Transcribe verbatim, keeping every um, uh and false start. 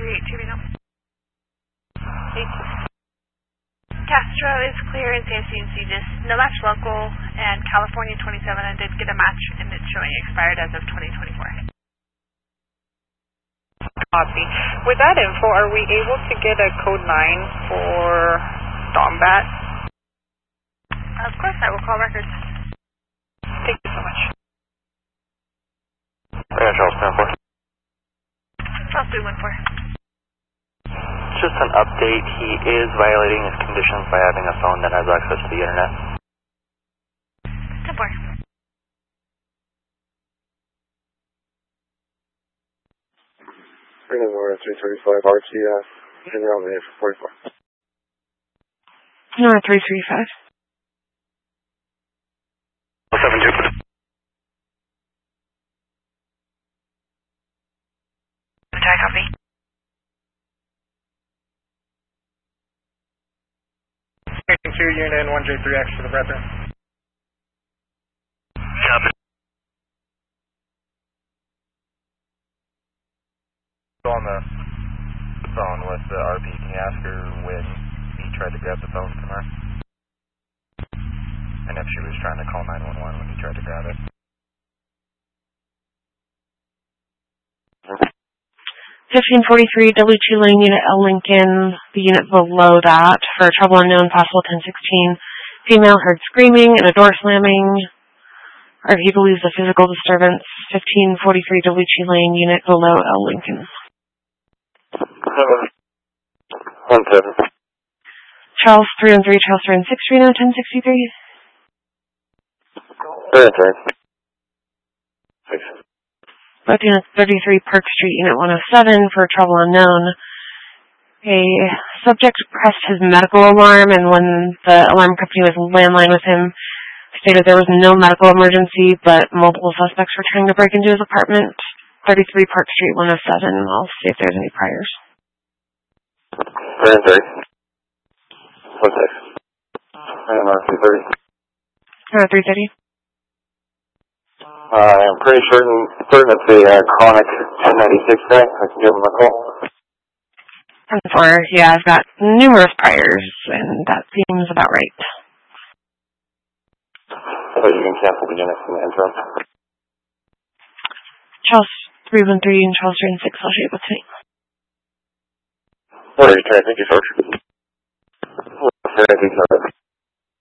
three eight two Reno. Castro is clear in San C, just no match local, and California twenty-seven, I did get a match, and it's showing expired as of twenty twenty-four. Copy. With that info, are we able to get a code nine for Dombat? Of course, I will call records. Thank you so much. Yeah, Charles three one four. Charles three one four. Just an update, he is violating his conditions by having a phone that has access to the internet. ten four. Reno three thirty-five R T F, and you're on the A for forty-four. No, three three five. seven two. Attack copy. two unit one J three X for the brethren. Copy. On the phone with the R P, can you ask her when he tried to grab the phone from her? And if she was trying to call nine one one when he tried to grab it? fifteen forty-three W two Lane, Unit L Lincoln, the unit below that for trouble unknown, possible ten sixteen. Female heard screaming and a door slamming, or he believes a physical disturbance. fifteen forty-three W two Lane, unit below L Lincoln. One seven. Charles three one three, Charles three one six, Reno ten sixty-three. Three and three. Six. Both units thirty-three Park Street, Unit one oh seven for trouble unknown. A subject pressed his medical alarm, and when the alarm company was landline with him, stated there was no medical emergency, but multiple suspects were trying to break into his apartment. thirty-three Park Street, one oh seven. I'll see if there's any priors. Three and three. One six. And uh, three thirty. Uh, three thirty. Uh, I'm pretty certain, certain it's the uh, Chronic ten ninety-six guy. I can give him a call. ten four, yeah, I've got numerous priors, and that seems about right. So you can cancel the units in the interim. Charles three one three and Charles three one six, I'll show you what's me. What are you trying to think, George? What are you trying to think,